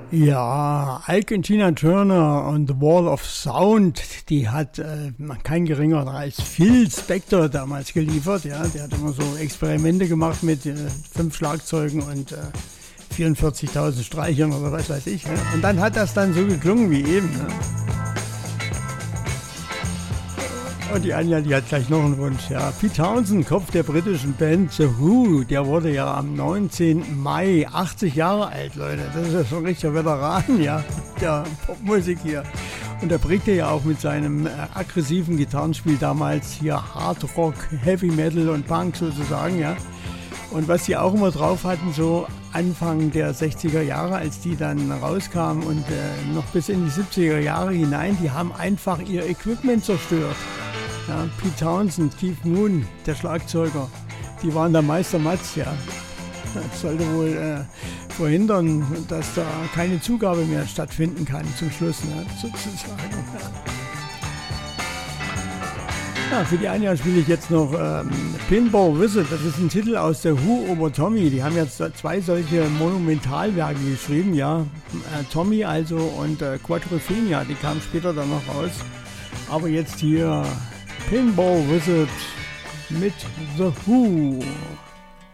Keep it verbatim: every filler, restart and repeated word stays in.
Ja, Ike und Tina Turner und The Wall of Sound, die hat äh, kein geringerer als Phil Spector damals geliefert. Ja, der hat immer so Experimente gemacht mit äh, fünf Schlagzeugen und äh, vierundvierzigtausend Streichern oder was weiß ich. Ja. Und dann hat das dann so geklungen wie eben. Ja. Und die Anja, die hat gleich noch einen Wunsch. Ja. Pete Townsend, Kopf der britischen Band The Who, der wurde ja am neunzehnten Mai achtzig Jahre alt, Leute. Das ist ja schon ein richtiger Veteran, ja, der Popmusik hier. Und er prägte ja auch mit seinem äh, aggressiven Gitarrenspiel damals hier Hard Rock, Heavy Metal und Punk sozusagen, ja. Und was die auch immer drauf hatten, so Anfang der sechziger Jahre, als die dann rauskamen und äh, noch bis in die siebziger Jahre hinein, die haben einfach ihr Equipment zerstört. Ja, Pete Townsend, Keith Moon, der Schlagzeuger, die waren der Meister Matz, ja. Das sollte wohl äh, verhindern, dass da keine Zugabe mehr stattfinden kann zum Schluss, ne, sozusagen. Ja, für die Anja spiele ich jetzt noch ähm, Pinball Wizard, das ist ein Titel aus der Who over Tommy. Die haben jetzt zwei solche Monumentalwerke geschrieben, ja. Äh, Tommy also und äh, Quadrophenia, die kamen später dann noch raus. Aber jetzt hier Pinball Wizard mit The Who.